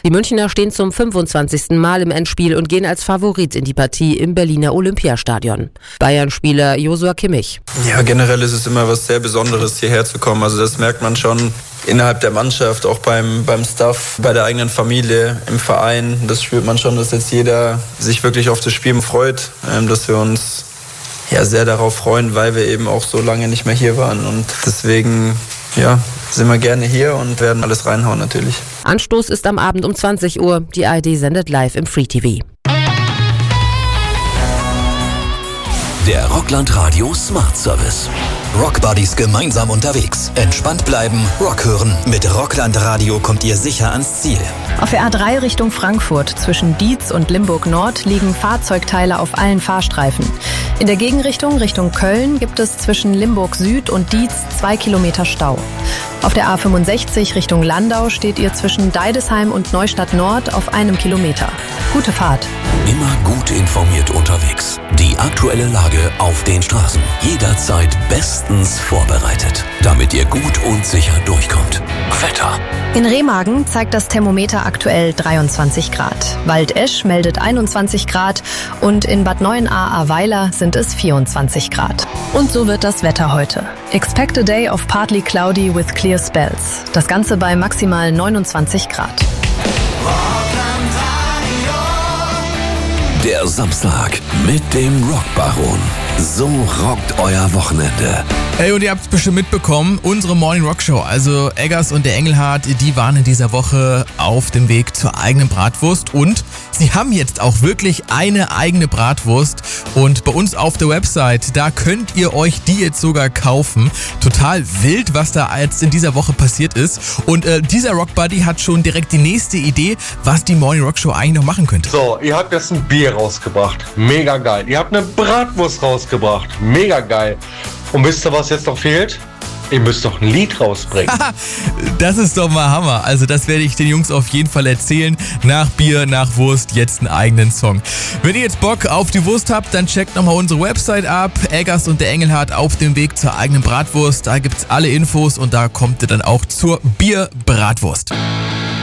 Die Münchner stehen zum 25. Mal im Endspiel und gehen als Favorit in die Partie im Berliner Olympiastadion. Bayern-Spieler Joshua Kimmich. Ja, generell ist es immer was sehr Besonderes, hierher zu kommen. Also das merkt man schon innerhalb der Mannschaft, auch beim Staff, bei der eigenen Familie, im Verein. Das spürt man schon, dass jetzt jeder sich wirklich auf das Spiel freut, dass wir uns sehr darauf freuen, weil wir eben auch so lange nicht mehr hier waren. Und deswegen sind wir gerne hier und werden alles reinhauen natürlich. Anstoß ist am Abend um 20 Uhr. Die ARD sendet live im Free TV. Der Rockland Radio Smart Service. Rockbuddies gemeinsam unterwegs. Entspannt bleiben, Rock hören. Mit Rockland Radio kommt ihr sicher ans Ziel. Auf der A3 Richtung Frankfurt zwischen Dietz und Limburg Nord liegen Fahrzeugteile auf allen Fahrstreifen. In der Gegenrichtung Richtung Köln gibt es zwischen Limburg Süd und Dietz 2 Kilometer Stau. Auf der A65 Richtung Landau steht ihr zwischen Deidesheim und Neustadt Nord auf 1 Kilometer. Gute Fahrt. Immer gut informiert unterwegs. Die aktuelle Lage auf den Straßen. Jederzeit bestens vorbereitet, damit ihr gut und sicher durchkommt. Wetter. In Remagen zeigt das Thermometer aktuell 23 Grad. Waldesch meldet 21 Grad und in Bad Neuenahr-Ahrweiler sind es 24 Grad. Und so wird das Wetter heute. Expect a day of partly cloudy with clear spells. Das Ganze bei maximal 29 Grad. Der Samstag mit dem Rockbaron. So rockt euer Wochenende. Hey, und ihr habt es bestimmt mitbekommen, unsere Morning Rock Show, also Eggers und der Engelhardt, die waren in dieser Woche auf dem Weg zur eigenen Bratwurst und sie haben jetzt auch wirklich eine eigene Bratwurst und bei uns auf der Website, da könnt ihr euch die jetzt sogar kaufen. Total wild, was da jetzt in dieser Woche passiert ist und dieser Rockbuddy hat schon direkt die nächste Idee, was die Morning Rock Show eigentlich noch machen könnte. So, ihr habt jetzt ein Bier rausgebracht, mega geil. Ihr habt eine Bratwurst rausgebracht, mega geil. Und wisst ihr, was jetzt noch fehlt? Ihr müsst doch ein Lied rausbringen. Das ist doch mal Hammer. Also das werde ich den Jungs auf jeden Fall erzählen. Nach Bier, nach Wurst, jetzt einen eigenen Song. Wenn ihr jetzt Bock auf die Wurst habt, dann checkt nochmal unsere Website ab. Eggers und der Engelhardt auf dem Weg zur eigenen Bratwurst. Da gibt's alle Infos und da kommt ihr dann auch zur Bierbratwurst.